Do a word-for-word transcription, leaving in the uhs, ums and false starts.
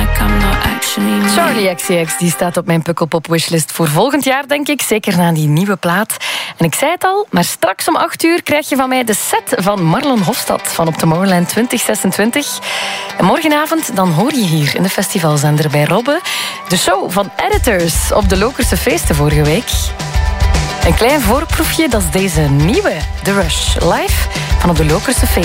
like I'm not actually me. Charlie X C X die staat op mijn Pukkelpop wishlist voor volgend jaar, denk ik. Zeker na die nieuwe plaat. En ik zei het al, maar straks om acht uur krijg je van mij de set van Marlon Hofstad van op Tomorrowland twintig zesentwintig. En morgenavond dan hoor je hier in de festivalzender bij Robbe de show van Editors op de Lokerse feesten vorige week. Een klein voorproefje, dat is deze nieuwe The Rush live van op de Lokerse feesten.